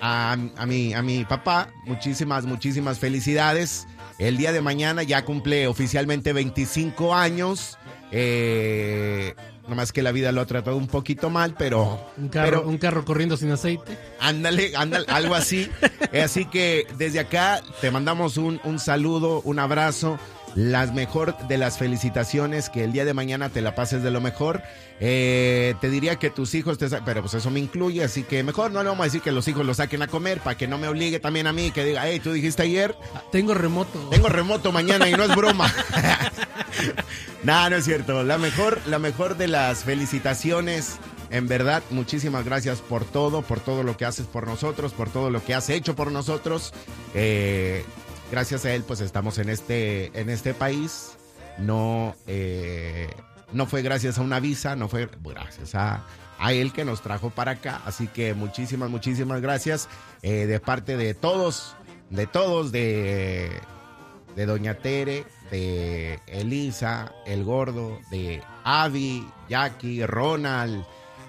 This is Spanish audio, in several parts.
mi papá, muchísimas felicidades. El día de mañana ya cumple oficialmente 25 años. Nomás que la vida lo ha tratado un poquito mal, pero... Un carro corriendo sin aceite. Ándale, algo así. Así que desde acá te mandamos un saludo, un abrazo. Las mejor de las felicitaciones, que el día de mañana te la pases de lo mejor. Te diría que tus hijos pero pues eso me incluye, así que mejor no le vamos a decir que los hijos los saquen a comer para que no me obligue también a mí, que diga, hey, tú dijiste ayer. Tengo remoto mañana y no es broma. No es cierto. La mejor de las felicitaciones. En verdad, muchísimas gracias por todo lo que haces por nosotros, por todo lo que has hecho por nosotros. Gracias a él, pues estamos en este país. No fue gracias a una visa, no fue gracias a él que nos trajo para acá. Así que muchísimas gracias de parte de todos, de Doña Tere, de Elisa, el Gordo, de Avi, Jackie, Ronald,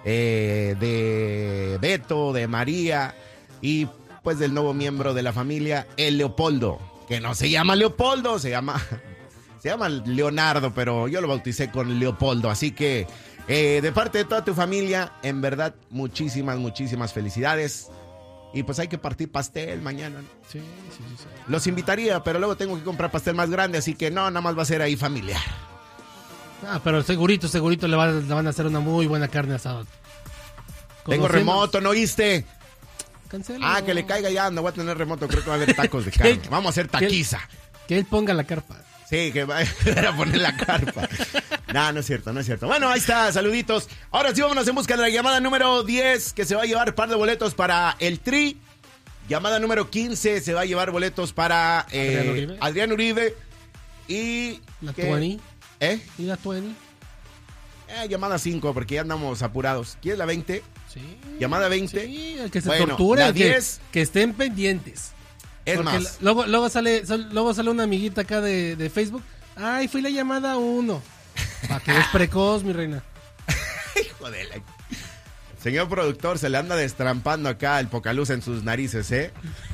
de Beto, de María y pues del nuevo miembro de la familia, el Leopoldo. Que no se llama Leopoldo, se llama Leonardo, pero yo lo bauticé con Leopoldo. Así que, de parte de toda tu familia, en verdad, muchísimas felicidades. Y pues hay que partir pastel mañana, ¿no? Sí. Los invitaría, pero luego tengo que comprar pastel más grande, así que no, nada más va a ser ahí familiar. Pero segurito le van a hacer una muy buena carne asada. Tengo remoto, ¿no oíste? Cancelo. Que le caiga ya, no voy a tener remoto, creo que va a haber tacos de carne. Vamos a hacer taquiza. Que él ponga la carpa. Sí, que va a poner la carpa. No es cierto. Bueno, ahí está, saluditos. Ahora sí, vámonos en busca de la llamada número 10, que se va a llevar par de boletos para el Tri. Llamada número 15, se va a llevar boletos para Adrián Uribe. Y... ¿La Tuani? ¿Y la Tuani? Llamada 5, porque ya andamos apurados. ¿Quieres la 20? Sí. Llamada 20. Sí, el que se tortura, la 10. Que estén pendientes. Es porque más. Luego sale una amiguita acá de Facebook. Ay, fui la llamada 1. Para que es precoz, mi reina. Hijo de la... Señor productor, se le anda destrampando acá el pocaluz en sus narices, ¿eh?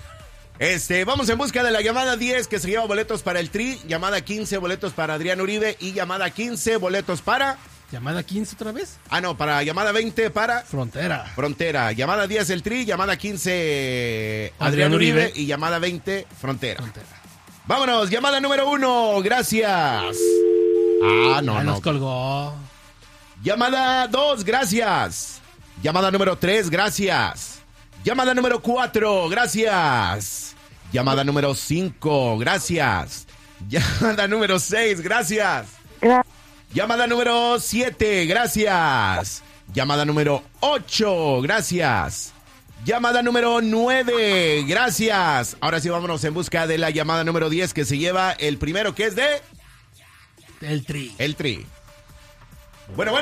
Vamos en busca de la llamada 10, que se lleva boletos para el Tri. Llamada 15, boletos para Adrián Uribe. Y llamada 15, boletos para... ¿Llamada 15 otra vez? No, para llamada 20 para... Frontera. Llamada 10 el Tri, llamada 15 Adrián Uribe y llamada 20 Frontera. Vámonos, llamada número 1, gracias. No. Nos colgó. Llamada 2, gracias. Llamada número 3, gracias. Llamada número 4, gracias. Llamada número 5, gracias. Llamada número 6, gracias. Llamada número 7, gracias. Llamada número 8, gracias. Llamada número 9, gracias. Ahora sí, vámonos en busca de la llamada número 10, que se lleva el primero, que es de... El Tri. Bueno.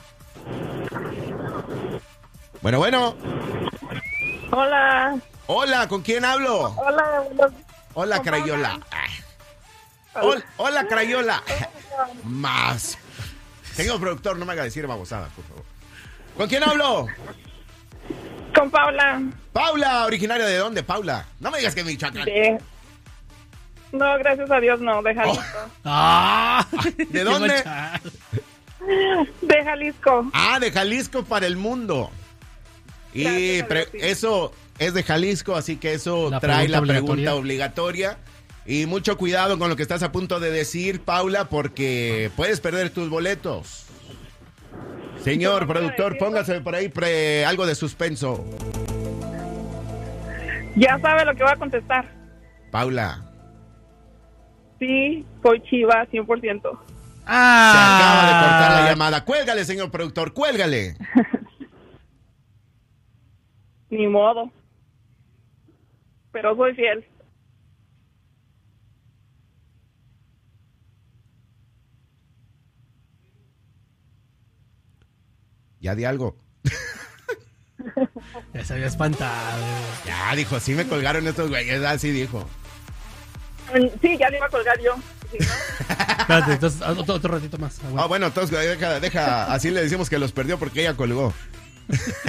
Hola, ¿con quién hablo? Hola, Crayola. Hola, Crayola. Más. Señor productor, no me haga decir babosada, por favor. ¿Con quién hablo? Con Paula. Paula, ¿originaria de dónde, Paula? No me digas que es Michoacán. No, gracias a Dios no, de Jalisco. ¿De dónde? De Jalisco. De Jalisco para el mundo. Y eso es de Jalisco, así que eso trae la pregunta obligatoria. Y mucho cuidado con lo que estás a punto de decir, Paula, porque puedes perder tus boletos. Señor productor, póngase por ahí algo de suspenso. Ya sabe lo que va a contestar. Paula. Sí, soy Chiva, 100%. Se acaba de cortar la llamada. Cuélgale, señor productor, cuélgale. Ni modo. Pero soy fiel. Ya di algo. Ya se había espantado. Ya dijo, sí me colgaron estos güeyes, así dijo. Sí, ya le iba a colgar yo. ¿Sí, no? Espérate, entonces otro ratito más. Bueno, entonces deja, así le decimos que los perdió porque ella colgó.